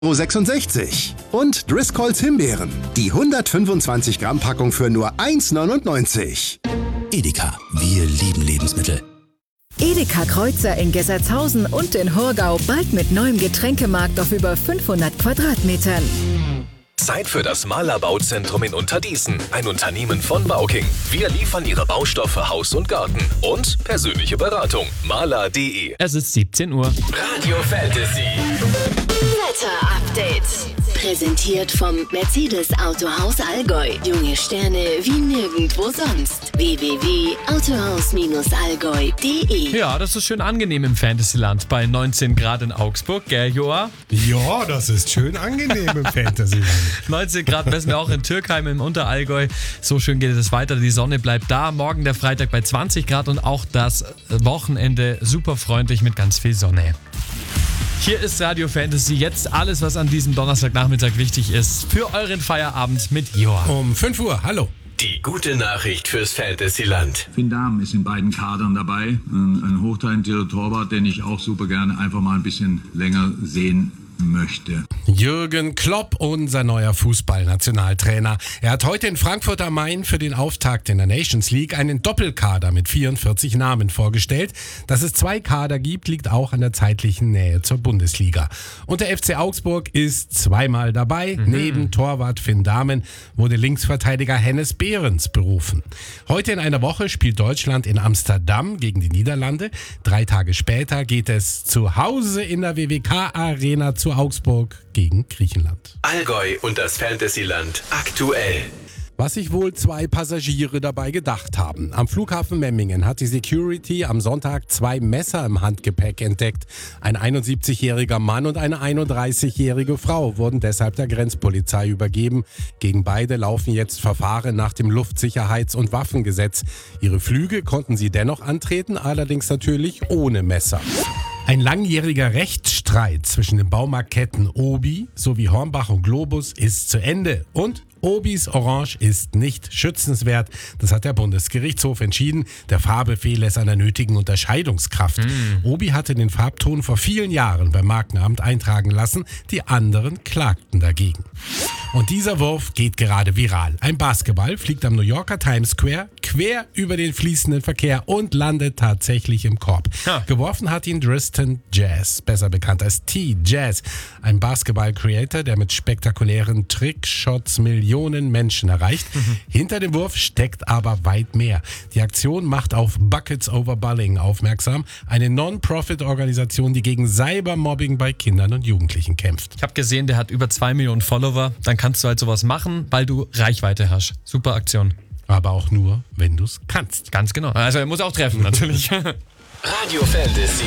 1,66 € und Driscolls Himbeeren. Die 125 Gramm Packung für nur 1,99 €. Edeka, wir lieben Lebensmittel. Edeka Kreuzer in Gessertshausen und in Hurgau bald mit neuem Getränkemarkt auf über 500 Quadratmetern. Zeit für das Mahler Bauzentrum in Unterdießen, ein Unternehmen von Bauking. Wir liefern Ihre Baustoffe Haus und Garten und persönliche Beratung. Mahler.de. Es ist 17 Uhr. Radio Fantasy. Wetter-Update. Präsentiert vom Mercedes Autohaus Allgäu. Junge Sterne wie nirgendwo sonst. www.autohaus-allgäu.de. Ja, das ist schön angenehm im Fantasyland bei 19 Grad in Augsburg, gell, Joa? Ja, das ist schön angenehm im Fantasyland. 19 Grad messen wir auch in Türkheim im Unterallgäu. So schön geht es weiter. Die Sonne bleibt da. Morgen der Freitag bei 20 Grad und auch das Wochenende super freundlich mit ganz viel Sonne. Hier ist Radio Fantasy. Jetzt alles, was an diesem Donnerstagnachmittag wichtig ist für euren Feierabend mit Joa. Um 5 Uhr, hallo. Die gute Nachricht fürs Fantasyland. Finn Dahm ist in beiden Kadern dabei. Ein hochtalentierter Torwart, den ich auch super gerne einfach mal ein bisschen länger sehen möchte. Jürgen Klopp, unser neuer Fußballnationaltrainer. Er hat heute in Frankfurt am Main für den Auftakt in der Nations League einen Doppelkader mit 44 Namen vorgestellt. Dass es 2 Kader gibt, liegt auch an der zeitlichen Nähe zur Bundesliga. Und der FC Augsburg ist zweimal dabei. Neben Torwart Finn Dahmen wurde Linksverteidiger Hennes Behrens berufen. Heute in einer Woche spielt Deutschland in Amsterdam gegen die Niederlande. 3 Tage später geht es zu Hause in der WWK-Arena zu Augsburg gegen Griechenland. Allgäu und das Fantasyland aktuell. Was sich wohl 2 Passagiere dabei gedacht haben. Am Flughafen Memmingen hat die Security am Sonntag 2 Messer im Handgepäck entdeckt. Ein 71-jähriger Mann und eine 31-jährige Frau wurden deshalb der Grenzpolizei übergeben. Gegen beide laufen jetzt Verfahren nach dem Luftsicherheits- und Waffengesetz. Ihre Flüge konnten sie dennoch antreten, allerdings natürlich ohne Messer. Ein langjähriger Rechtsstreit zwischen den Baumarktketten Obi sowie Hornbach und Globus ist zu Ende. Und Obis Orange ist nicht schützenswert. Das hat der Bundesgerichtshof entschieden. Der Farbefehl ist an der nötigen Unterscheidungskraft. Obi hatte den Farbton vor vielen Jahren beim Markenamt eintragen lassen. Die anderen klagten dagegen. Und dieser Wurf geht gerade viral. Ein Basketball fliegt am New Yorker Times Square quer über den fließenden Verkehr und landet tatsächlich im Korb. Ja. Geworfen hat ihn Tristan Jazz, besser bekannt als T-Jazz. Ein Basketball-Creator, der mit spektakulären Trickshots Millionen Menschen erreicht. Hinter dem Wurf steckt aber weit mehr. Die Aktion macht auf Buckets Over Bullying aufmerksam. Eine Non-Profit-Organisation, die gegen Cybermobbing bei Kindern und Jugendlichen kämpft. Ich habe gesehen, der hat über 2 Millionen Follower. Dann kannst du halt sowas machen, weil du Reichweite hast. Super Aktion. Aber auch nur, wenn du es kannst. Ganz genau. Also er muss auch treffen, natürlich. Radio Fantasy.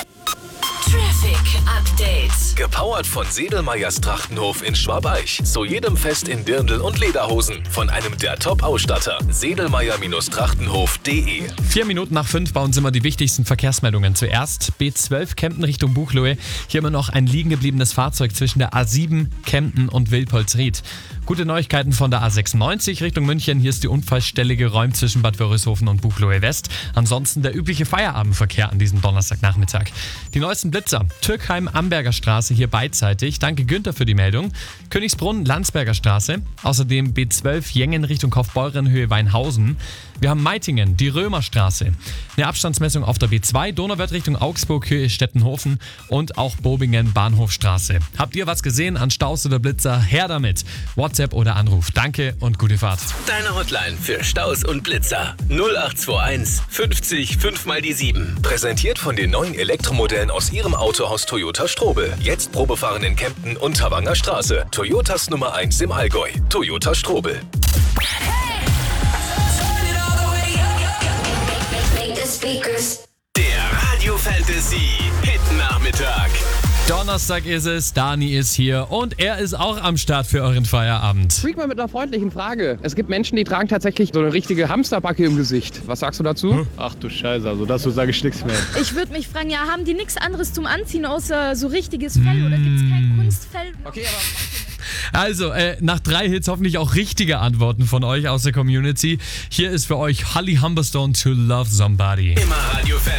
Traffic Update. Gepowert von Sedelmeyers Trachtenhof in Schwabeich. Zu jedem Fest in Dirndl und Lederhosen. Von einem der Top-Ausstatter. Sedelmeyer-Trachtenhof.de. 4 Minuten nach 5 bauen Sie mal die wichtigsten Verkehrsmeldungen. Zuerst B12 Kempten Richtung Buchloe. Hier immer noch ein liegen gebliebenes Fahrzeug zwischen der A7 Kempten und Wilpolsried. Gute Neuigkeiten von der A96 Richtung München. Hier ist die Unfallstelle geräumt zwischen Bad Wörishofen und Buchloe West. Ansonsten der übliche Feierabendverkehr an diesem Donnerstagnachmittag. Die neuesten Blitzer. Türkheim-Amberger Straße hier beidseitig. Danke Günther für die Meldung. Königsbrunn, Landsberger Straße. Außerdem B12 Jengen Richtung Kaufbeuren Höhe Weinhausen. Wir haben Meitingen, die Römerstraße. Eine Abstandsmessung auf der B2 Donauwörth Richtung Augsburg Höhe Stettenhofen und auch Bobingen Bahnhofstraße. Habt ihr was gesehen an Staus oder Blitzer? Her damit. WhatsApp oder Anruf. Danke und gute Fahrt. Deine Hotline für Staus und Blitzer. 0821 50 5 mal die 7. Präsentiert von den neuen Elektromodellen aus Ihrem Autohaus Toyota Strobel. Jetzt Probefahren in Kempten und Havanger Straße. Toyotas Nummer 1 im Allgäu. Toyota Strobel. Der Radio Fantasy Hit Nachmittag. Donnerstag ist es, Dani ist hier und er ist auch am Start für euren Feierabend. Freak mal mit einer freundlichen Frage. Es gibt Menschen, die tragen tatsächlich so eine richtige Hamsterbacke im Gesicht. Was sagst du dazu? Ach du Scheiße, also dazu sage ich nichts mehr. Ich würde mich fragen, ja, haben die nichts anderes zum Anziehen außer so richtiges Fell oder gibt es kein Kunstfell? Okay, aber... Also, nach 3 Hits hoffentlich auch richtige Antworten von euch aus der Community. Hier ist für euch Holly Humberstone to Love Somebody. Immer Radio Fantasy.